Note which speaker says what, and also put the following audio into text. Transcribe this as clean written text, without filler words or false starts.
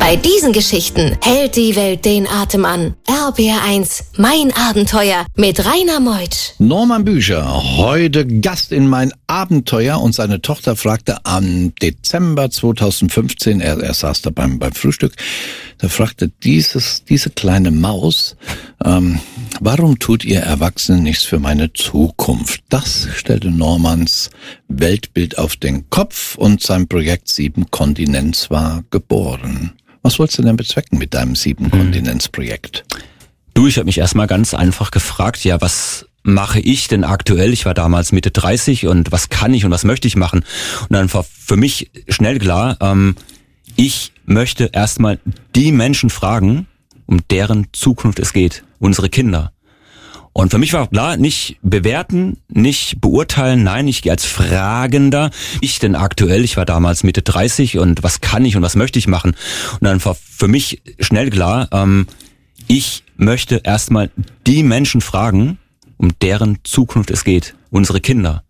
Speaker 1: Bei diesen Geschichten hält die Welt den Atem an. RBR1, mein Abenteuer mit Rainer Meutsch.
Speaker 2: Norman Bücher, heute Gast in mein Abenteuer, und seine Tochter fragte am Dezember 2015, er saß da beim Frühstück, da fragte diese kleine Maus, warum tut ihr Erwachsenen nichts für meine Zukunft? Das stellte Normans Weltbild auf den Kopf und sein Projekt 7 Kontinents war geboren. Was wolltest du denn bezwecken mit deinem 7 Kontinents-Projekt?
Speaker 3: Du, ich habe mich erstmal ganz einfach gefragt, ja, was mache ich denn aktuell? Ich war damals Mitte 30 und was kann ich und was möchte ich machen? Und dann war für mich schnell klar, ich möchte erstmal die Menschen fragen, um deren Zukunft es geht, unsere Kinder. Und für mich war klar, nicht bewerten, nicht beurteilen, nein, ich gehe als Fragender. Ich denn aktuell, ich war damals Mitte 30 und was kann ich und was möchte ich machen? Und dann war für mich schnell klar, ich möchte erstmal die Menschen fragen, um deren Zukunft es geht, unsere Kinder.